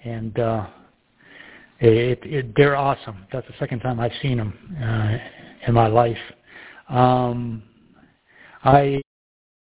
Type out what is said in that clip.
and they're awesome. That's the second time I've seen them in my life. I